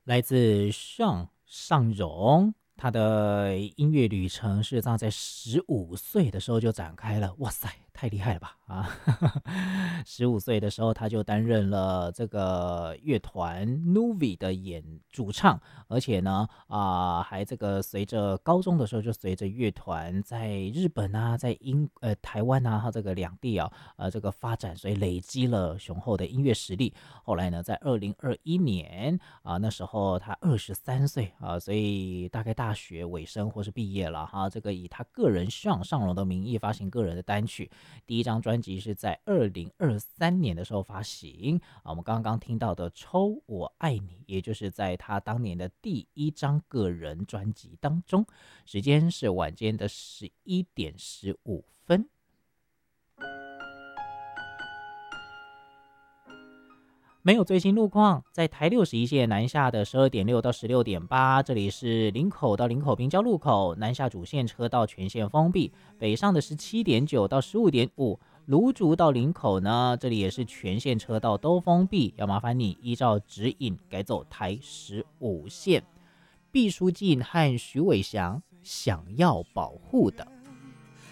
来自尚荣，他的音乐旅程事实上在15岁的时候就展开了。哇塞，太厉害了吧！啊，15岁的时候他就担任了这个乐团 Nuvi 的主唱，而且呢，还这个随着高中的时候就随着乐团在日本啊，在台湾啊，他这个两地啊，这个发展，所以累积了雄厚的音乐实力。后来呢，在2021年那时候他23岁啊，所以大概大学尾声或是毕业了哈。这个以他个人尚荣的名义发行个人的单曲，第一张专辑是在2023年的时候发行啊。我们刚刚听到的《抽我爱你》，也就是在他当年的第一张个人专辑当中。时间是晚间的11:15。没有最新路况，在台61线南下的12.6到16.8，这里是林口到林口滨交路口，南下主线车道全线封闭；北上的17.9到15.5，芦竹到林口呢，这里也是全线车道都封闭，要麻烦你依照指引改走台15线。毕书尽和徐伟翔想要保护的。